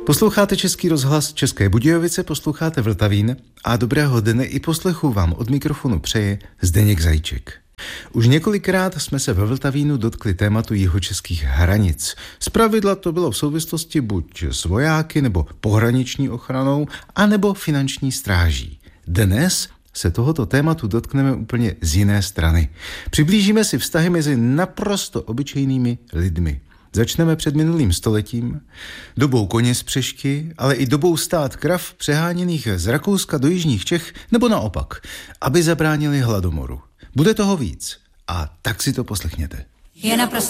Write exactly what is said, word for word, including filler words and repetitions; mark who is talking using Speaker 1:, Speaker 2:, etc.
Speaker 1: Posloucháte Český rozhlas České Budějovice, posloucháte Vltavín a dobrého dne i poslechu vám od mikrofonu přeje Zdeněk Zajíček. Už několikrát jsme se ve Vltavínu dotkli tématu jihočeských hranic. Zpravidla to bylo v souvislosti buď s vojáky nebo pohraniční ochranou, anebo finanční stráží. Dnes se tohoto tématu dotkneme úplně z jiné strany. Přiblížíme si vztahy mezi naprosto obyčejnými lidmi. Začneme před minulým stoletím, dobou koně z Přešky, ale i dobou stát krav přeháněných z Rakouska do jižních Čech, nebo naopak, aby zabránili hladomoru. Bude toho víc a tak si to poslechněte.
Speaker 2: Je naprosto